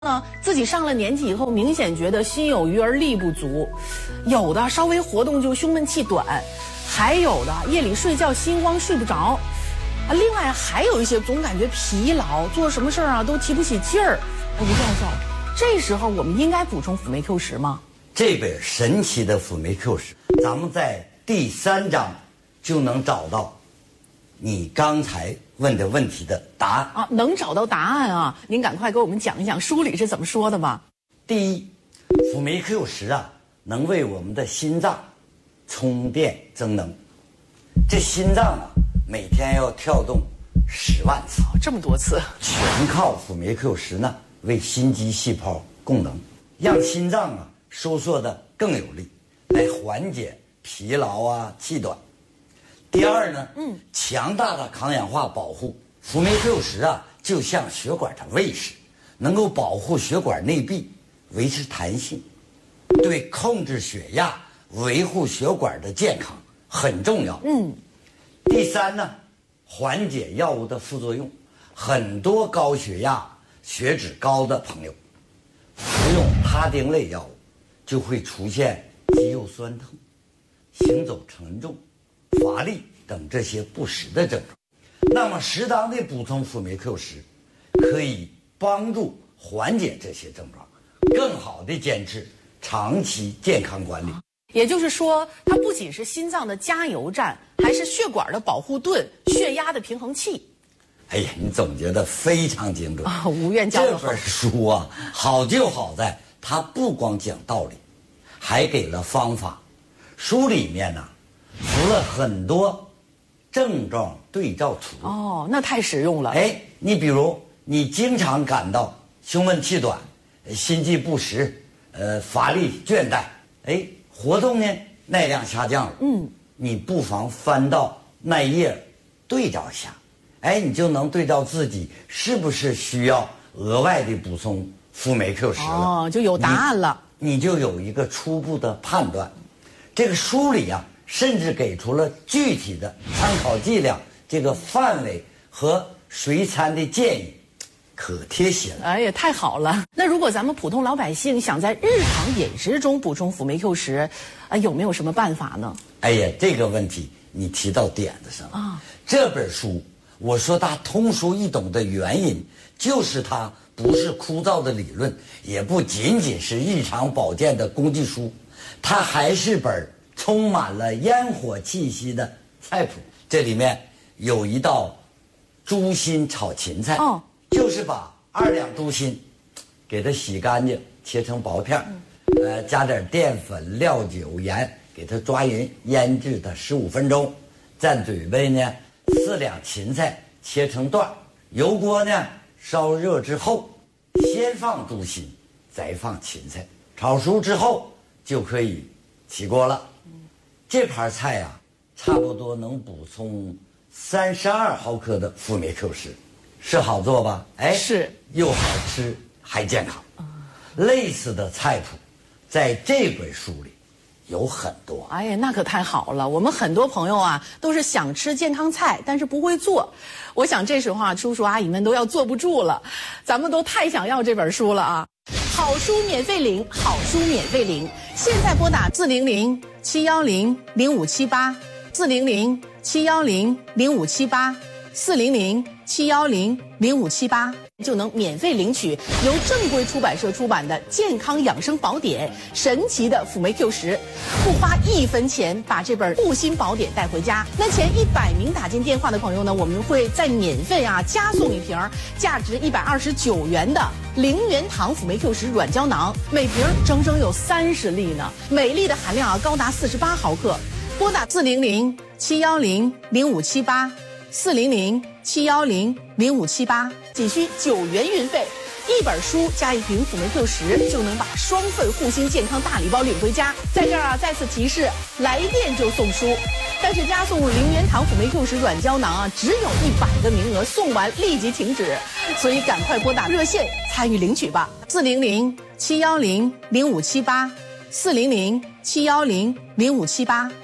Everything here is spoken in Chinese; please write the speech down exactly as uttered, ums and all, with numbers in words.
呢，自己上了年纪以后，明显觉得心有余而力不足，有的稍微活动就胸闷气短，还有的夜里睡觉心慌睡不着，啊，另外还有一些总感觉疲劳，做什么事儿啊都提不起劲儿。吴教授，这时候我们应该补充辅酶 Q 十吗？ 这本神奇的辅酶 Q 十，咱们在第三章就能找到你刚才问的问题的答案啊，能找到答案啊！您赶快给我们讲一讲书里是怎么说的吧。 第一，辅酶 Q 十啊，能为我们的心脏充电增能。这心脏啊，每天要跳动十万次， 哦，这么多次， 全靠辅酶 Q 十呢为心肌细胞供能，让心脏啊收缩的更有力，来缓解疲劳啊、气短。第二呢，嗯，强大的抗氧化保护，辅酶 Q 十啊，就像血管的卫士，能够保护血管内壁，维持弹性，对控制血压、维护血管的健康很重要。嗯，第三呢，缓解药物的副作用，很多高血压、血脂高的朋友，服用他汀类药物，就会出现肌肉酸痛、行走沉重、乏力等这些不适的症状。那么适当的补充辅酶 Q 十，可以帮助缓解这些症状，更好的坚持长期健康管理。 也就是说，它不仅是心脏的加油站，还是血管的保护盾、血压的平衡器。 哎呀，你总结的非常精准啊！吴院教这本书啊，好就好在它不光讲道理，还给了方法。书里面呢、啊，附了很多症状对照图。 哦，那太实用了。 哎，你比如你经常感到胸闷气短、心悸不时、呃乏力倦怠，哎，活动呢耐量下降了。嗯，你不妨翻到那页对照一下。哎，你就能对照自己是不是需要额外的补充辅酶 Q 十了。 哦，就有答案了。 你，你就有一个初步的判断。这个书里啊，甚至给出了具体的参考剂量、这个范围和随餐的建议，可贴心了。 哎呀，太好了！那如果咱们普通老百姓想在日常饮食中补充辅酶 Q 十，啊，有没有什么办法呢？ 哎呀，这个问题你提到点子上了啊！这本书。我说它通俗易懂的原因，就是它不是枯燥的理论，也不仅仅是日常保健的工具书，它还是本充满了烟火气息的菜谱。这里面有一道猪心炒芹菜，哦，就是把二两猪心给它洗干净，切成薄片，嗯、呃，加点淀粉、料酒、盐，给它抓匀，腌制它十五分钟，蘸嘴备呢。四两芹菜切成段，油锅呢烧热之后，先放猪心，再放芹菜，炒熟之后就可以起锅了。这盘菜啊，差不多能补充三十二毫克的辅酶 Q 十，是好做吧？哎， 是， 又好吃还健康。类似的菜谱，在这本书里。有很多， 哎呀，那可太好了！我们很多朋友啊，都是想吃健康菜，但是不会做。我想这时候啊，叔叔阿姨们都要坐不住了，咱们都太想要这本书了啊！好书免费领，好书免费领，现在拨打四零零七幺零零五七八，四零零七幺零零五七八，四零零七幺零零五七八。就能免费领取由正规出版社出版的健康养生宝典神奇的辅酶 Q 十，不花一分钱把这本护心宝典带回家。那前一百名打进电话的朋友呢，我们会再免费啊加送一瓶价值一百二十九元的零元堂辅酶 Q 十软胶囊，每瓶整整有三十粒呢，每粒的含量啊高达四十八毫克。拨打四零零七幺零零五七八，四零零七幺零零五七八，仅需九元运费，一本书加一瓶辅酶 Q 十，就能把双份护心健康大礼包领回家。在这儿啊，再次提示，来电就送书，但是加送零元堂辅酶 Q 十软胶囊啊，只有一百个名额，送完立即停止，所以赶快拨打热线参与领取吧，四零零七幺零零五七八，四零零七幺零零五七八。